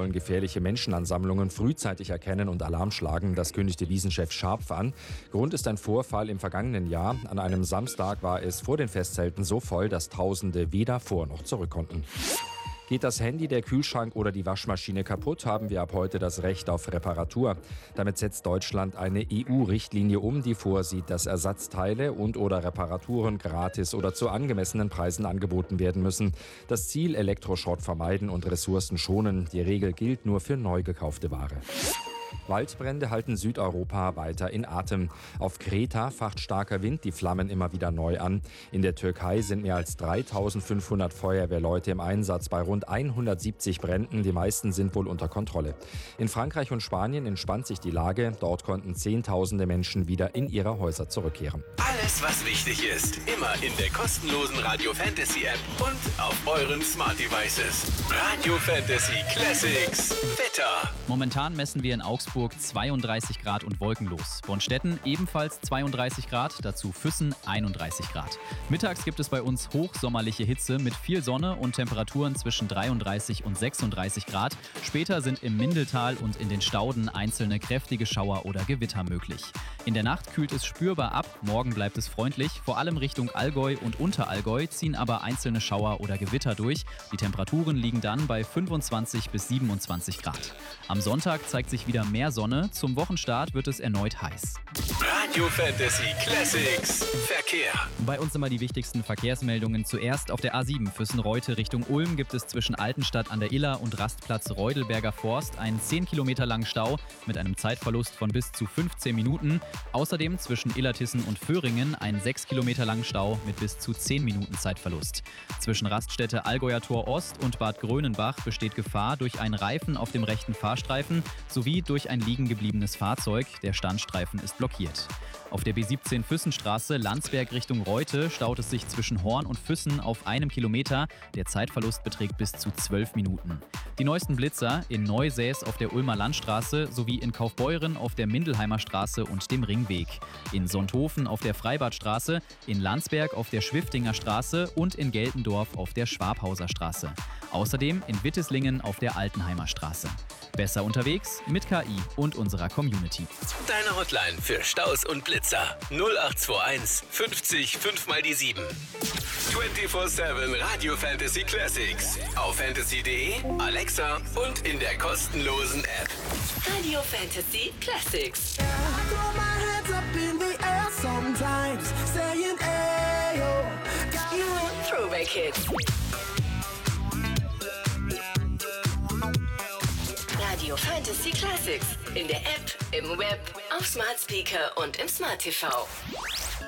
sollen gefährliche Menschenansammlungen frühzeitig erkennen und Alarm schlagen. Das kündigte Wiesenchef Scharpf an. Grund ist ein Vorfall im vergangenen Jahr. An einem Samstag war es vor den Festzelten so voll, dass Tausende weder vor noch zurück konnten. Geht das Handy, der Kühlschrank oder die Waschmaschine kaputt, haben wir ab heute das Recht auf Reparatur. Damit setzt Deutschland eine EU-Richtlinie um, die vorsieht, dass Ersatzteile und/oder Reparaturen gratis oder zu angemessenen Preisen angeboten werden müssen. Das Ziel: Elektroschrott vermeiden und Ressourcen schonen. Die Regel gilt nur für neu gekaufte Ware. Waldbrände halten Südeuropa weiter in Atem. Auf Kreta facht starker Wind die Flammen immer wieder neu an. In der Türkei sind mehr als 3.500 Feuerwehrleute im Einsatz bei rund 170 Bränden. Die meisten sind wohl unter Kontrolle. In Frankreich und Spanien entspannt sich die Lage. Dort konnten Zehntausende Menschen wieder in ihre Häuser zurückkehren. Alles, was wichtig ist, immer in der kostenlosen Radio Fantasy App und auf euren Smart Devices. Radio Fantasy Classics. Wetter. Momentan messen wir in Augsburg 32 Grad und wolkenlos. Bonstetten ebenfalls 32 Grad, dazu Füssen 31 Grad. Mittags gibt es bei uns hochsommerliche Hitze mit viel Sonne und Temperaturen zwischen 33 und 36 Grad. Später sind im Mindeltal und in den Stauden einzelne kräftige Schauer oder Gewitter möglich. In der Nacht kühlt es spürbar ab, morgen bleibt es freundlich. Vor allem Richtung Allgäu und Unterallgäu ziehen aber einzelne Schauer oder Gewitter durch. Die Temperaturen liegen dann bei 25 bis 27 Grad. Am Sonntag zeigt sich wieder mehr Sonne. Zum Wochenstart wird es erneut heiß. Radio Fantasy Classics. Verkehr. Bei uns immer die wichtigsten Verkehrsmeldungen. Zuerst auf der A7 Füssen-Reute Richtung Ulm gibt es zwischen Altenstadt an der Iller und Rastplatz Reudelberger Forst einen 10 Kilometer langen Stau mit einem Zeitverlust von bis zu 15 Minuten. Außerdem zwischen Illertissen und Föhringen einen 6 Kilometer langen Stau mit bis zu 10 Minuten Zeitverlust. Zwischen Raststätte Allgäuer Tor Ost und Bad Grönenbach besteht Gefahr durch einen Reifen auf dem rechten Fahrstreifen sowie durch ein liegen gebliebenes Fahrzeug. Der Standstreifen ist blockiert. Auf der B17 Füssenstraße Landsberg Richtung Reute staut es sich zwischen Horn und Füssen auf 1 Kilometer. Der Zeitverlust beträgt bis zu 12 Minuten. Die neuesten Blitzer in Neusäß auf der Ulmer Landstraße sowie in Kaufbeuren auf der Mindelheimer Straße und dem Ringweg. In Sonthofen auf der Freibadstraße, in Landsberg auf der Schwiftinger Straße und in Geltendorf auf der Schwabhauser Straße. Außerdem in Witteslingen auf der Altenheimer Straße. Besser unterwegs mit KI und unserer Community. Deine Hotline für Staus und Blitzer 0821 50 5 mal die 7. 24/7 Radio Fantasy Classics. Auf fantasy.de, Alexa und in der kostenlosen App. Radio Fantasy Classics. Throwback Hits. Radio Fantasy Classics. In der App, im Web, auf Smart Speaker und im Smart TV.